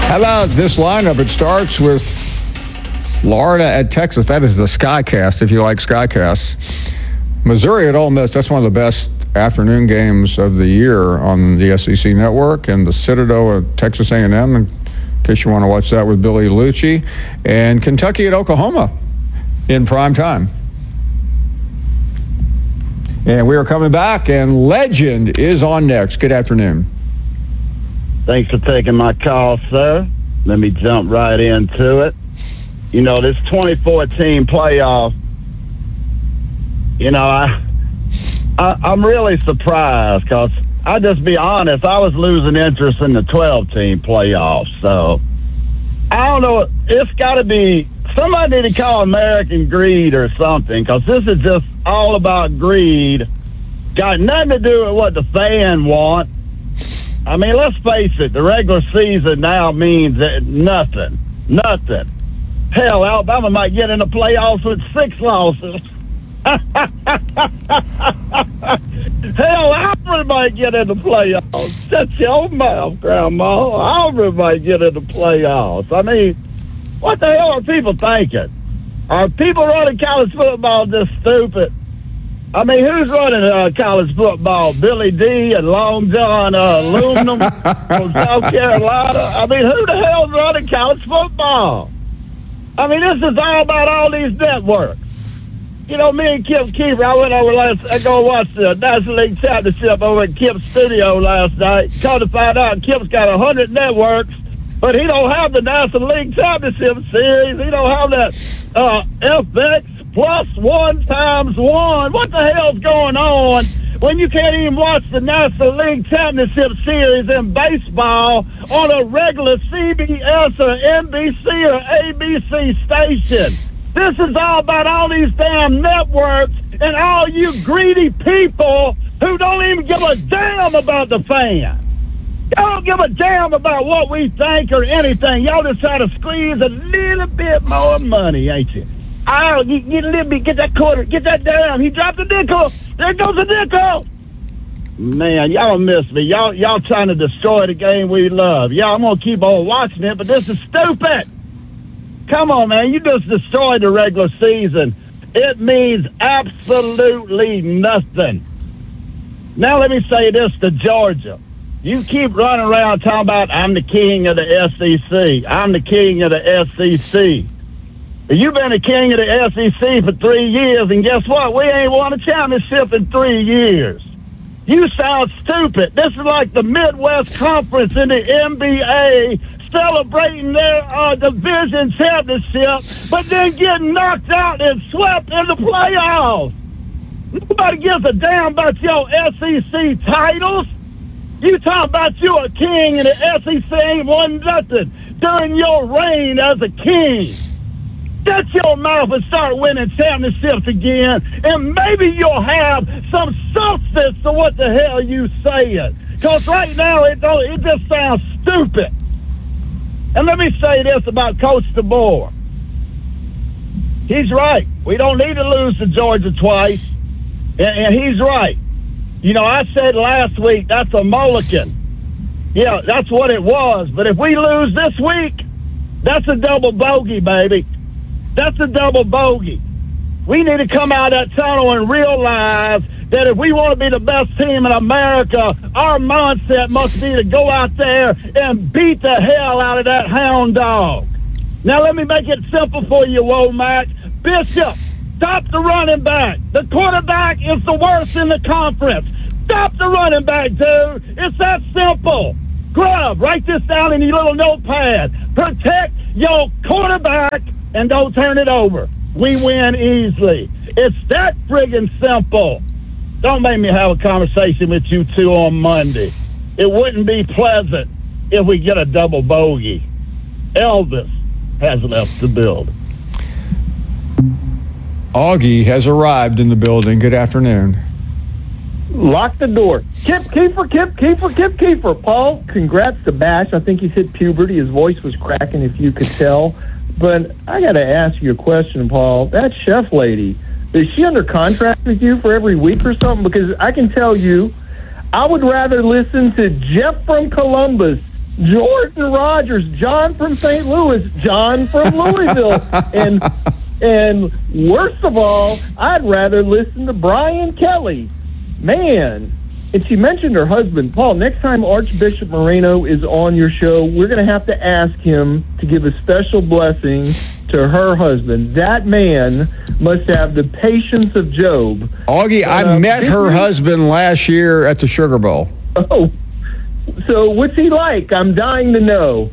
How about this lineup? It starts with Florida at Texas. That is the Skycast, if you like Skycasts. Missouri at Ole Miss. That's one of the best afternoon games of the year on the SEC Network. And the Citadel at Texas A&M, in case you want to watch that with Billy Lucci. And Kentucky at Oklahoma in prime time. And we are coming back, and Legend is on next. Good afternoon. Thanks for taking my call, sir. Let me jump right into it. You know, this 2014 playoff, you know, I'm really surprised because I'll just be honest, I was losing interest in the 12-team playoffs. So, I don't know. It's got to be – somebody need to call American greed or something because this is just all about greed. Got nothing to do with what the fan want. I mean, let's face it, the regular season now means nothing. Nothing. Hell, Alabama might get in the playoffs with 6 losses. Hell, Auburn might get in the playoffs. Shut your mouth, Grandma. Auburn might get in the playoffs. I mean, what the hell are people thinking? Are people running college football just stupid? I mean, who's running college football? Billy D and Long John Aluminum from South Carolina? I mean, who the hell's running college football? I mean, this is all about all these networks. You know, me and Kip Keefer, I went over I go watch the National League Championship over at Kip's studio last night. Come to find out, Kip's got 100 networks, but he don't have the National League Championship Series. He don't have that FX plus 1 times 1. What the hell's going on when you can't even watch the National League Championship Series in baseball on a regular CBS or NBC or ABC station? This is all about all these damn networks and all you greedy people who don't even give a damn about the fan. Y'all don't give a damn about what we think or anything. Y'all just try to squeeze a little bit more money, ain't you? Oh, get a little bit, get that quarter, get that damn. He dropped a nickel. There goes a nickel. Man, y'all miss me. Y'all trying to destroy the game we love. Yeah, I'm going to keep on watching it, but this is stupid. Come on, man. You just destroyed the regular season. It means absolutely nothing. Now let me say this to Georgia. You keep running around talking about I'm the king of the SEC. I'm the king of the SEC. You've been the king of the SEC for 3 years, and guess what? We ain't won a championship in 3 years. You sound stupid. This is like the Midwest Conference in the NBA celebrating their division championship, but then getting knocked out and swept in the playoffs. Nobody gives a damn about your SEC titles. You talk about you a king and the SEC ain't won nothing during your reign as a king. Shut your mouth and start winning championships again, and maybe you'll have some substance to what the hell you saying. Because right now it just sounds stupid. And let me say this about Coach DeBoer. He's right. We don't need to lose to Georgia twice, and he's right. You know, I said last week that's a mulligan. Yeah, that's what it was. But if we lose this week, that's a double bogey, baby. That's a double bogey. We need to come out of that tunnel and realize that if we want to be the best team in America, our mindset must be to go out there and beat the hell out of that hound dog. Now, let me make it simple for you, Womack. Bishop, stop the running back. The quarterback is the worst in the conference. Stop the running back, dude. It's that simple. Grub, write this down in your little notepad. Protect your quarterback and don't turn it over. We win easily. It's that friggin' simple. Don't make me have a conversation with you two on Monday. It wouldn't be pleasant if we get a double bogey. Elvis has left the building. Augie has arrived in the building. Good afternoon. Lock the door. Kip Keefer. Paul, congrats to Bash. I think he's hit puberty. His voice was cracking, if you could tell. But I got to ask you a question, Paul. That chef lady, is she under contract with you for every week or something? Because I can tell you, I would rather listen to Jeff from Columbus Jordan Rogers, John from St. Louis, John from Louisville, and worst of all, I'd rather listen to Brian Kelly. Man. And she mentioned her husband. Paul, next time Archbishop Moreno is on your show, we're going to have to ask him to give a special blessing to her husband. That man must have the patience of Job. Augie, I met her husband last year at the Sugar Bowl. Oh, so what's he like? I'm dying to know.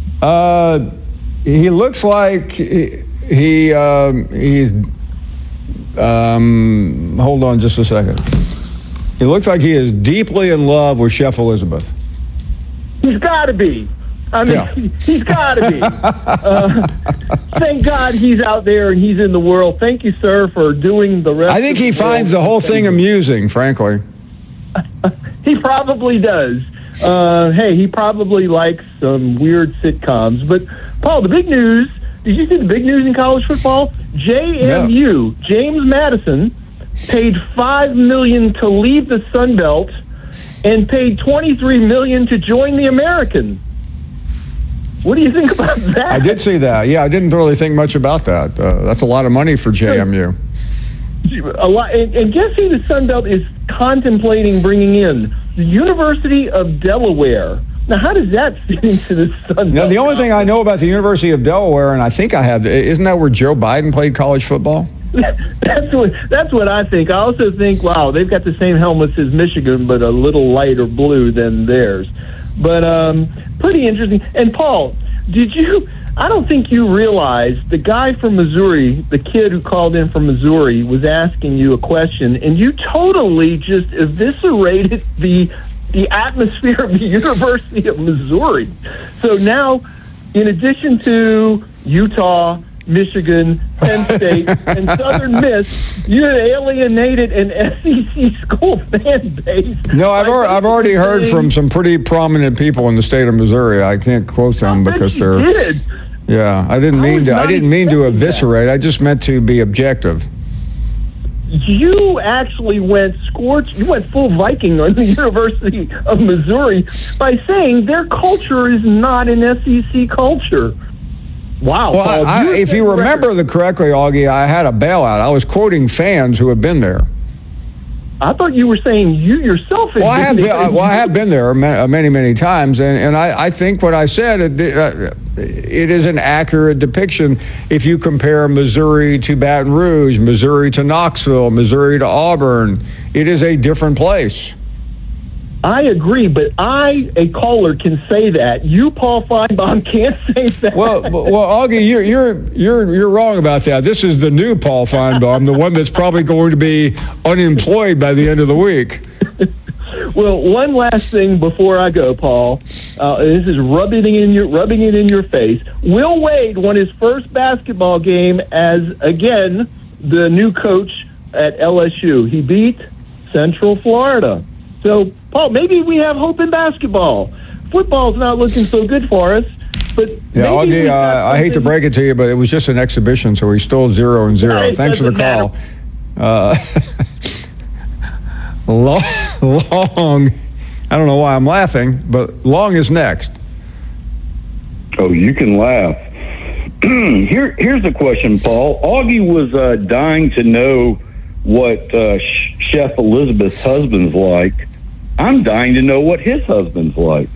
He looks like he's. Hold on just a second. He looks like he is deeply in love with Chef Elizabeth. He's got to be. I mean, Yeah. He's got to be. Thank God he's out there and he's in the world. Thank you, sir, for doing the rest. I think he finds the whole thing amusing, frankly. He probably does. Hey, he probably likes some weird sitcoms. But, Paul, the big news, did you see the big news in college football? JMU, James Madison, paid $5 million to leave the Sun Belt and paid $23 million to join the American. What do you think about that? I did see that. Yeah, I didn't really think much about that. That's a lot of money for JMU. A lot, and guess who the Sun Belt is contemplating bringing in? The University of Delaware. Now, how does that fit into the Sun Belt? Now, the only thing I know about the University of Delaware, and I think I have, isn't that where Joe Biden played college football? That's what I think. I also think, wow, they've got the same helmets as Michigan, but a little lighter blue than theirs. But pretty interesting. And Paul, I don't think you realized the guy from Missouri, the kid who called in from Missouri, was asking you a question, and you totally just eviscerated the atmosphere of the University of Missouri. So now, in addition to Utah, Michigan, Penn State, and Southern Miss, you alienated an SEC school fan base. No, I've already heard from some pretty prominent people in the state of Missouri. I can't quote them because they're. Did. Yeah, I didn't mean to eviscerate. I just meant to be objective. You actually went scorched. You went full Viking on the University of Missouri by saying their culture is not an SEC culture. Wow. Well, Paul, if you remember correctly, Augie, I had a bailout. I was quoting fans who have been there. I thought you were saying you yourself. Well, I have been there many, many times, and I think what I said, it is an accurate depiction if you compare Missouri to Baton Rouge, Missouri to Knoxville, Missouri to Auburn. It is a different place. I agree, but a caller, can say that. You, Paul Feinbaum, can't say that. Well, Augie, you're wrong about that. This is the new Paul Feinbaum, the one that's probably going to be unemployed by the end of the week. Well, one last thing before I go, Paul. This is rubbing it in your face. Will Wade won his first basketball game as, again, the new coach at LSU. He beat Central Florida. So, Paul, maybe we have hope in basketball. Football's not looking so good for us, but yeah, Augie, I hate to break it to you, but it was just an exhibition, so he's still 0-0. Thanks for the call. Long. I don't know why I'm laughing, but Long is next. Oh, you can laugh. Here's the question, Paul. Augie was dying to know what Chef Elizabeth's husband's like. I'm dying to know what his husband's like.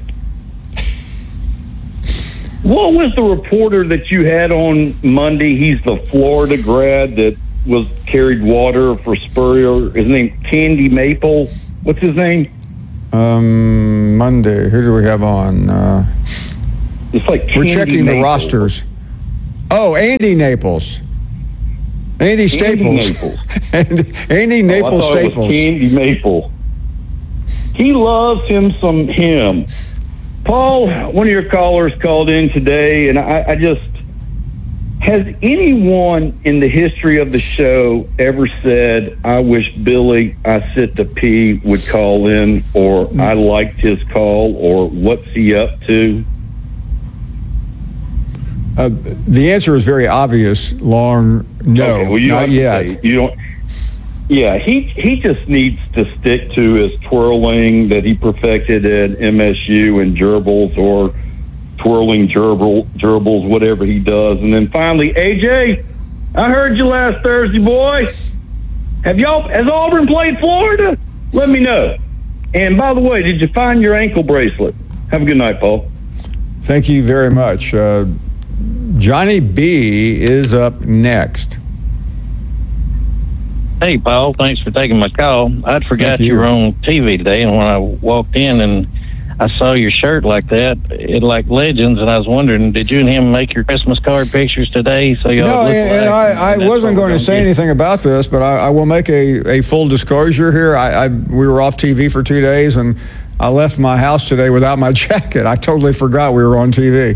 What was the reporter that you had on Monday? He's the Florida grad that carried water for Spurrier. His name Candy Maple. What's his name? Monday. Who do we have on? It's like we're checking the rosters. Oh, Andy Naples. Andy Staples. Andy Naples Staples. It was Candy Maple. He loves him some him. Paul, one of your callers called in today, and I just, has anyone in the history of the show ever said, I wish Billy I Sit to Pee would call in, or I liked his call, or what's he up to? The answer is very obvious. Long, no, okay, well, not yet. Yeah, he just needs to stick to his twirling that he perfected at MSU and gerbils, or twirling gerbils, whatever he does. And then finally, AJ, I heard you last Thursday, boy. Has Auburn played Florida? Let me know. And by the way, did you find your ankle bracelet? Have a good night, Paul. Thank you very much. Johnny B is up next. Hey, Paul, thanks for taking my call. I'd forgot you were on TV today, and when I walked in and I saw your shirt like that, it like Legends, and I was wondering, did you and him make your Christmas card pictures today? So no, and I wasn't going to say anything about this, but I will make a full disclosure here. We were off TV for 2 days, and I left my house today without my jacket. I totally forgot we were on TV.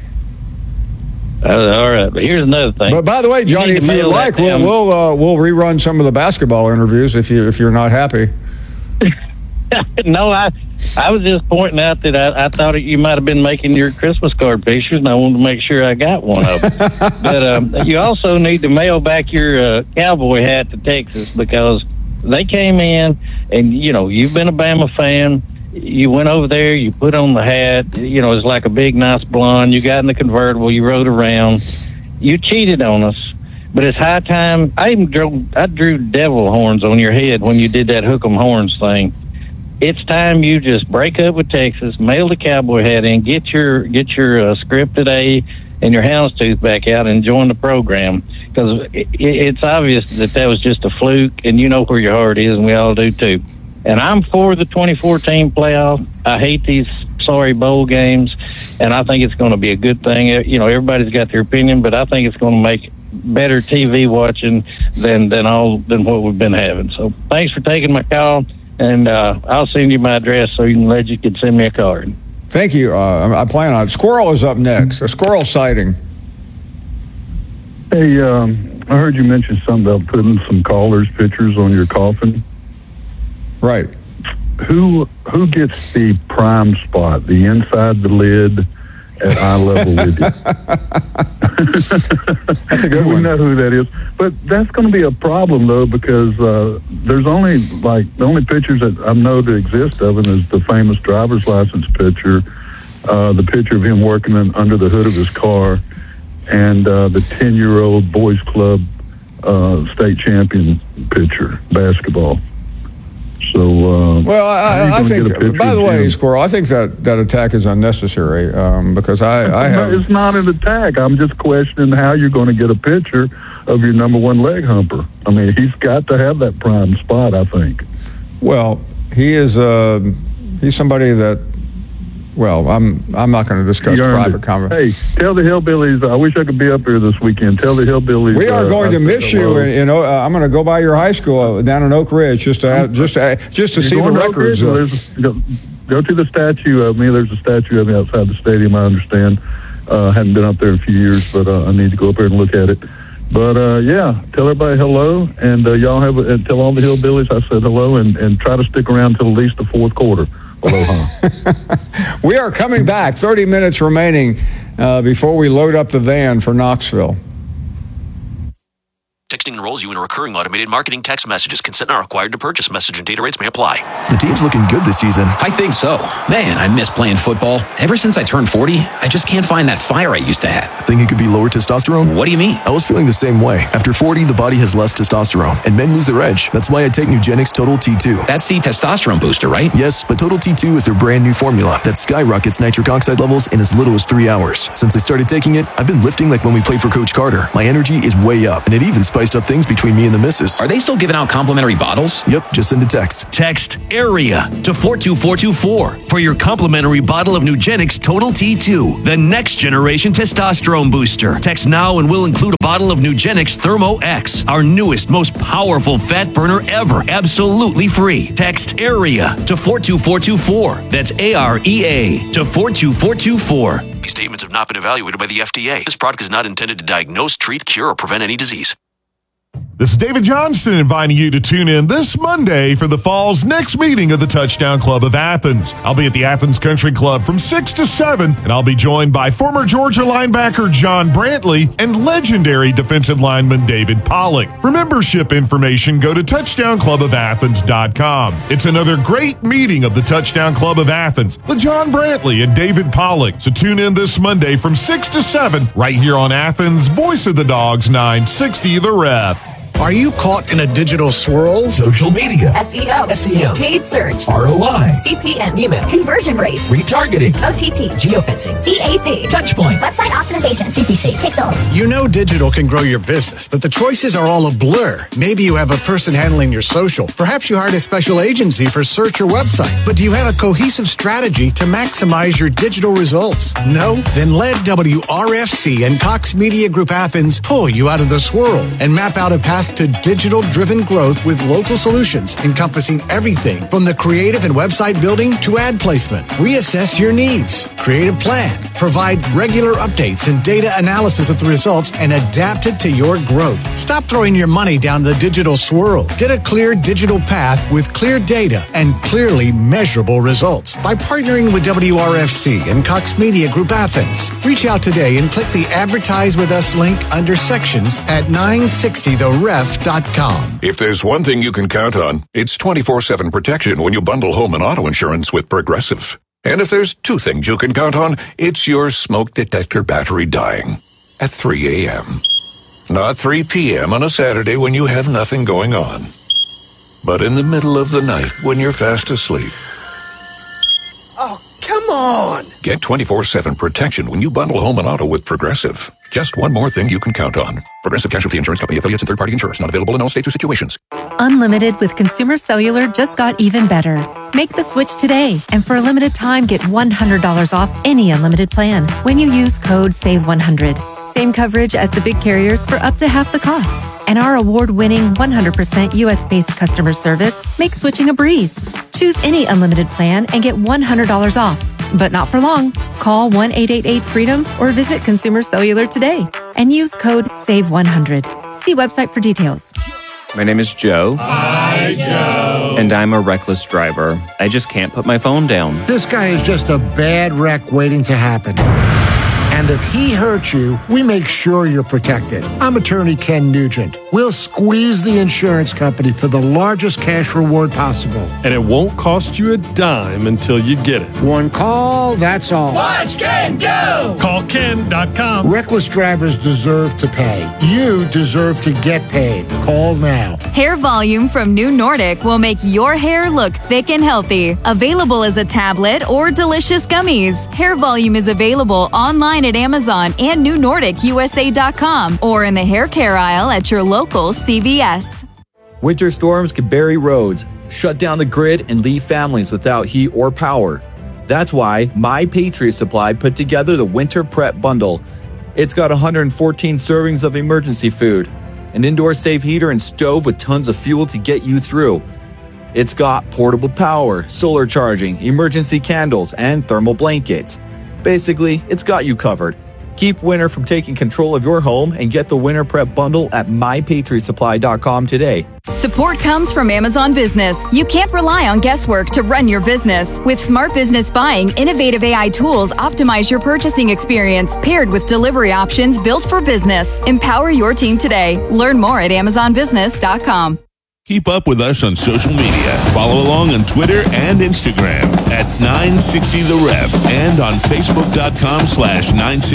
All right, but here's another thing. But by the way, Johnny, if you like, we'll rerun some of the basketball interviews if you're not happy. No, I was just pointing out that I thought you might have been making your Christmas card pictures, and I wanted to make sure I got one of them. But you also need to mail back your cowboy hat to Texas, because they came in, and you've been a Bama fan. You went over there, you put on the hat, it's like a big, nice blonde. You got in the convertible, you rode around. You cheated on us, but it's high time. I drew devil horns on your head when you did that hook 'em horns thing. It's time you just break up with Texas, mail the cowboy hat in, get your script today and your houndstooth back out, and join the program, because it's obvious that was just a fluke, and you know where your heart is, and we all do too. And I'm for the 2014 playoff. I hate these sorry bowl games, and I think it's going to be a good thing. Everybody's got their opinion, but I think it's going to make better TV watching than what we've been having. So thanks for taking my call, and I'll send you my address so you can send me a card. Thank you. I plan on it. Squirrel is up next. A squirrel sighting. Hey, I heard you mention something about putting some callers' pictures on your coffin. Right. Who gets the prime spot, the inside the lid at eye level with you? That's a good one. We know who that is. But that's going to be a problem, though, because there's only, the only pictures that I know to exist of it is the famous driver's license picture, the picture of him working under the hood of his car, and the 10-year-old boys club state champion picture, basketball. So, I think, by the way, Squirrel, I think that attack is unnecessary, because I have... It's not an attack. I'm just questioning how you're going to get a picture of your number one leg humper. I mean, he's got to have that prime spot, I think. Well, he's somebody that... Well, I'm not going to discuss private conversation. Hey, tell the Hillbillies. I wish I could be up here this weekend. Tell the Hillbillies. We are going to miss you. I'm going to go by your high school down in Oak Ridge just to see the records. Go to the statue of me. There's a statue of me outside the stadium, I understand. Hadn't been up there in a few years, but I need to go up there and look at it. But yeah, tell everybody hello, and y'all tell all the Hillbillies I said hello, and try to stick around till at least the fourth quarter. Aloha. We are coming back. 30 minutes remaining before we load up the van for Knoxville. Texting enrolls you in a recurring automated marketing text messages. Consent not required to purchase. Message and data rates may apply. The team's looking good this season. I think so. Man, I miss playing football. Ever since I turned 40, I just can't find that fire I used to have. Think it could be lower testosterone? What do you mean? I was feeling the same way. After 40, the body has less testosterone, and men lose their edge. That's why I take Nugenix Total T2. That's the testosterone booster, right? Yes, but Total T2 is their brand new formula that skyrockets nitric oxide levels in as little as 3 hours. Since I started taking it, I've been lifting like when we played for Coach Carter. My energy is way up, and it even spiced up things between me and the missus. Are they still giving out complimentary bottles? Yep, just send a text. Text AREA to 42424 for your complimentary bottle of Nugenix Total T2, the next generation testosterone booster. Text now and we'll include a bottle of Nugenix Thermo X, our newest, most powerful fat burner ever, absolutely free. Text AREA to 42424. That's AREA to 42424. These statements have not been evaluated by the FDA. This product is not intended to diagnose, treat, cure, or prevent any disease. This is David Johnston inviting you to tune in this Monday for the Fall's next meeting of the Touchdown Club of Athens. I'll be at the Athens Country Club from 6 to 7, and I'll be joined by former Georgia linebacker John Brantley and legendary defensive lineman David Pollock. For membership information, go to touchdownclubofathens.com. It's another great meeting of the Touchdown Club of Athens with John Brantley and David Pollock. So tune in this Monday from 6 to 7 right here on Athens' Voice of the Dogs 960 The Ref. Are you caught in a digital swirl? Social media, SEO, paid search, ROI, CPM, email, conversion rates, retargeting, OTT, geofencing, CAC, Touchpoint, website optimization, CPC, Pixel. You know digital can grow your business, but the choices are all a blur. Maybe you have a person handling your social. Perhaps you hired a special agency for search or website. But do you have a cohesive strategy to maximize your digital results? No? Then let WRFC and Cox Media Group Athens pull you out of the swirl and map out a path to digital-driven growth with local solutions encompassing everything from the creative and website building to ad placement. Reassess your needs, create a plan, provide regular updates and data analysis of the results, and adapt it to your growth. Stop throwing your money down the digital swirl. Get a clear digital path with clear data and clearly measurable results by partnering with WRFC and Cox Media Group Athens. Reach out today and click the Advertise With Us link under sections at 960theref.com. If there's one thing you can count on, it's 24/7 protection when you bundle home and auto insurance with Progressive. And if there's two things you can count on, it's your smoke detector battery dying at 3 a.m. Not 3 p.m. on a Saturday when you have nothing going on, but in the middle of the night when you're fast asleep. Oh, come on! Get 24/7 protection when you bundle home and auto with Progressive. Just one more thing you can count on. Progressive Casualty Insurance Company, affiliates, and third-party insurers. Not available in all states or situations. Unlimited with Consumer Cellular just got even better. Make the switch today, and for a limited time, get $100 off any unlimited plan when you use code SAVE100. Same coverage as the big carriers for up to half the cost. And our award-winning 100% U.S.-based customer service makes switching a breeze. Choose any unlimited plan and get $100 off. But not for long. Call 1-888-FREEDOM or visit Consumer Cellular today and use code SAVE100. See website for details. My name is Joe. Hi, Joe. And I'm a reckless driver. I just can't put my phone down. This guy is just a bad wreck waiting to happen. And if he hurts you, we make sure you're protected. I'm attorney Ken Nugent. We'll squeeze the insurance company for the largest cash reward possible. And it won't cost you a dime until you get it. One call, that's all. Watch Ken go! Call Ken.com. Reckless drivers deserve to pay. You deserve to get paid. Call now. Hair Volume from New Nordic will make your hair look thick and healthy. Available as a tablet or delicious gummies. Hair Volume is available online at Amazon and NewNordicUSA.com or in the hair care aisle at your local CVS. Winter storms can bury roads, shut down the grid, and leave families without heat or power. That's why My Patriot Supply put together the Winter Prep Bundle. It's got 114 servings of emergency food, an indoor safe heater and stove with tons of fuel to get you through. It's got portable power, solar charging, emergency candles, and thermal blankets. Basically, it's got you covered. Keep winter from taking control of your home and get the Winter Prep Bundle at MyPatriotSupply.com today. Support comes from Amazon Business. You can't rely on guesswork to run your business. With Smart Business Buying, innovative AI tools optimize your purchasing experience, paired with delivery options built for business. Empower your team today. Learn more at AmazonBusiness.com. Keep up with us on social media. Follow along on Twitter and Instagram at 960 The Ref and on Facebook.com/960